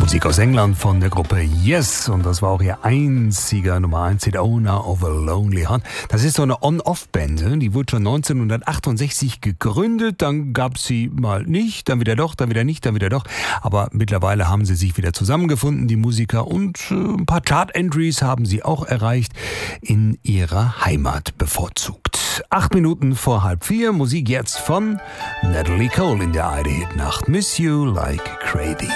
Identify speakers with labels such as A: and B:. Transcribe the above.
A: Musik aus England von der Gruppe Yes, und das war auch ihr einziger Nummer 1 Hit, Owner of a Lonely Heart. Das ist so eine On-Off-Band, die wurde schon 1968 gegründet, dann gab es sie mal nicht, dann wieder doch, dann wieder nicht, dann wieder doch. Aber mittlerweile haben sie sich wieder zusammengefunden, die Musiker, und ein paar Chart-Entries haben sie auch erreicht, in ihrer Heimat bevorzugt. 8 Minuten vor 3:30, Musik jetzt von Natalie Cole in der ID-Hit-Nacht. Miss You Like Crazy.